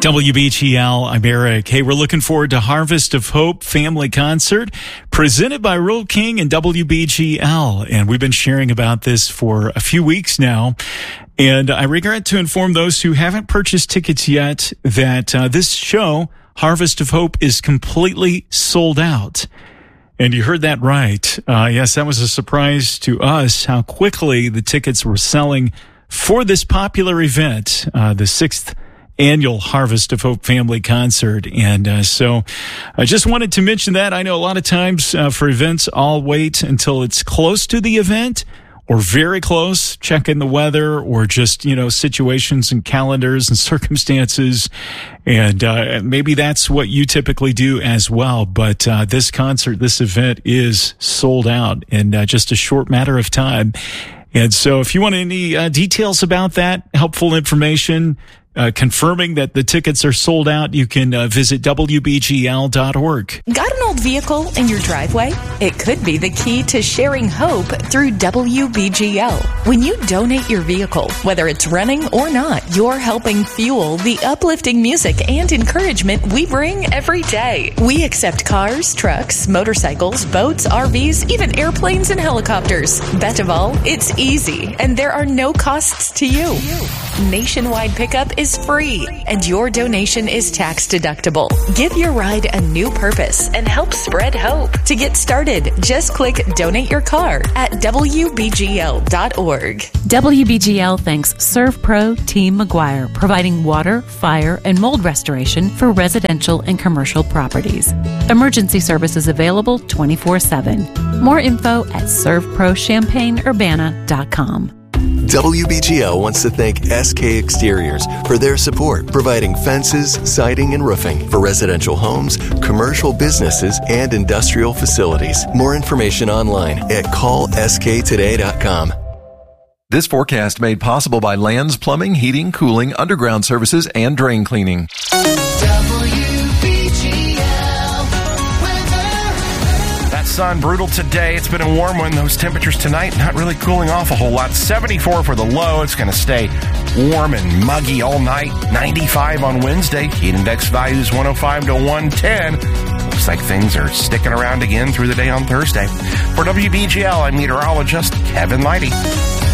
WBGL, I'm Eric. Hey, we're looking forward to Harvest of Hope Family Concert presented by Rural King and WBGL. And we've been sharing about this for a few weeks now. And I regret to inform those who haven't purchased tickets yet that this show, Harvest of Hope, is completely sold out. And you heard that right. Yes, that was a surprise to us how quickly the tickets were selling for this popular event, the 6th annual Harvest of Hope Family Concert. And so I just wanted to mention that. I know a lot of times for events, I'll wait until it's close to the event or very close, checking the weather or just, situations and calendars and circumstances. And maybe that's what you typically do as well. But this concert, this event is sold out in just a short matter of time. And so if you want any details about that, helpful information, confirming that the tickets are sold out, you can visit WBGL.org. Got an old vehicle in your driveway? It could be the key to sharing hope through WBGL. When you donate your vehicle, whether it's running or not, you're helping fuel the uplifting music and encouragement we bring every day. We accept cars, trucks, motorcycles, boats, RVs, even airplanes and helicopters. Best of all, it's easy, and there are no costs to you. Nationwide pickup is free, and your donation is tax deductible. Give your ride a new purpose and help spread hope. To get started, just click Donate Your Car at WBGL.org. WBGL thanks ServPro Team McGuire, providing water, fire, and mold restoration for residential and commercial properties. Emergency services available 24/7. More info at servprochampaignurbana.com. WBGL wants to thank SK Exteriors for their support, providing fences, siding, and roofing for residential homes, commercial businesses, and industrial facilities. More information online at callsktoday.com. This forecast made possible by Lands Plumbing, Heating, Cooling, Underground Services, and Drain Cleaning. Sun, brutal today. It's been a warm one. Those temperatures tonight not really cooling off a whole lot. 74 for the low. It's going to stay warm and muggy all night. 95 on Wednesday. Heat index values 105 to 110. Looks like things are sticking around again through the day on Thursday. For WBGL, I'm meteorologist Kevin Leidy.